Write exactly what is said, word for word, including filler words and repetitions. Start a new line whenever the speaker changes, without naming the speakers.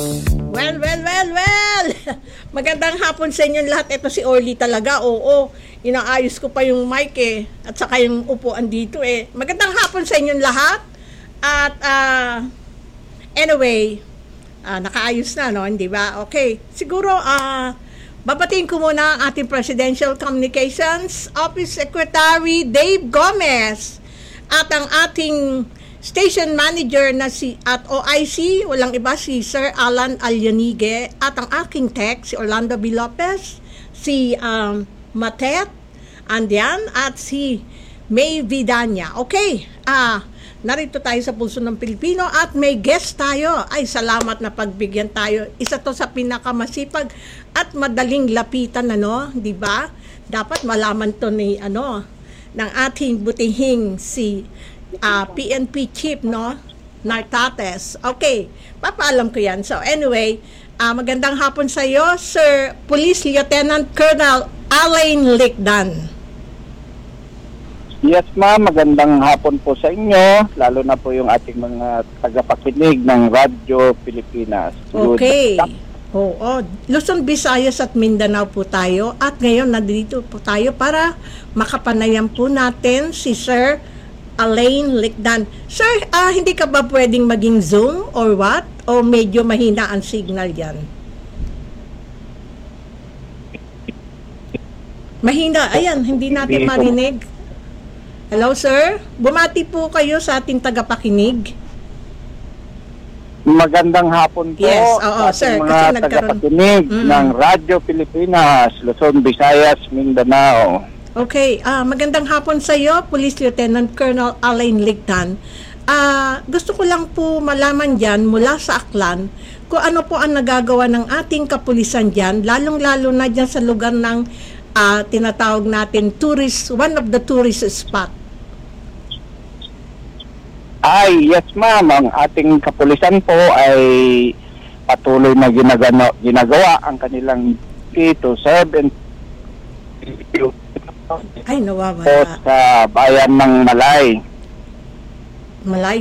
Well, well, well, well! Magandang hapon sa inyong lahat. Ito si Orly talaga. Oo, inaayos ko pa yung mic eh. At saka yung upuan dito eh. Magandang hapon sa inyong lahat. At uh, anyway, uh, nakaayos na, no? Hindi ba? Okay. Siguro, uh, babatiin ko muna ang ating Presidential Communications Office Secretary Dave Gomez at ang ating Station Manager na si at O I C, walang iba si Sir Alan Alyanigue, at ang aking tech si Orlando B. Lopez, si um, Matet Andian at si May Vidania. Okay, ah, narito tayo sa Pulso ng Pilipino at may guest tayo. Ay, salamat na pagbigyan tayo. Isa to sa pinakamasipag at madaling lapitan, ano, di ba? Dapat malaman to ni ano ng ating butihing si Uh, P N P chief, no? Nartates. Okay, papaalam ko yan. So anyway, uh, magandang hapon sa iyo, Sir Police Lieutenant Colonel Alain Licdan.
Yes ma'am, magandang hapon po sa inyo, lalo na po yung ating mga tagapakinig ng Radyo Pilipinas.
Okay. Oo, oh, Luzon, Visayas at Mindanao po tayo. At ngayon, nandito po tayo para makapanayam po natin si Sir Alain Licdan. Sir, uh, hindi ka ba pwedeng maging Zoom or what? O medyo mahina ang signal yan? Mahina. Ayan, hindi natin marinig. Hello, sir? Bumati po kayo sa ating tagapakinig.
Magandang hapon po
Yes, oo,
sa
sir,
ating
kasi
mga
nagkaroon-
tagapakinig
Mm.
ng Radyo Pilipinas, Luzon, Visayas, Mindanao.
Okay, ah magandang hapon sa iyo, Police Lieutenant Colonel Alain Licdan. Ah, gusto ko lang po malaman diyan mula sa Aklan kung ano po ang nagagawa ng ating kapulisan diyan, lalong-lalo na diyan sa lugar ng ah, tinatawag natin tourist, one of the tourist spot.
Ay, yes ma'am, ang ating kapulisan po ay patuloy na ginagano, ginagawa ang kanilang P to seven
Ay,
po
nawawala.
sa bayan ng Malay.
Malay